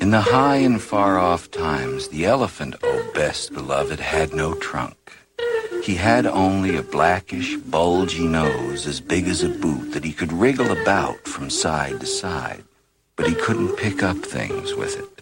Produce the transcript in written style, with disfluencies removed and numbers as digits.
In the high and far-off times, the elephant, oh best beloved, had no trunk. He had only a blackish, bulgy nose as big as a boot that he could wriggle about from side to side, but he couldn't pick up things with it.